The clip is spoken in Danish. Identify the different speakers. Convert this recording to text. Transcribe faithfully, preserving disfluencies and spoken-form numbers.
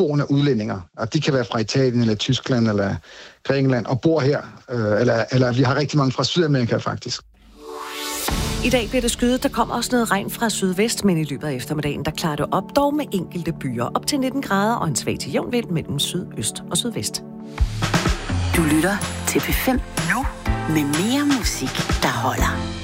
Speaker 1: herboende udlændinge, og de kan være fra Italien eller Tyskland eller Grækenland og bor her, øh, eller, eller vi har rigtig mange fra Sydamerika faktisk.
Speaker 2: I dag bliver det skyet. Der kommer også noget regn fra sydvest, men i løbet af eftermiddagen, der klarer det op, dog med enkelte byer. Op til nitten grader og en svag til jævn vind mellem sydøst og sydvest.
Speaker 3: Du lytter til P fem nu med mere musik, der holder.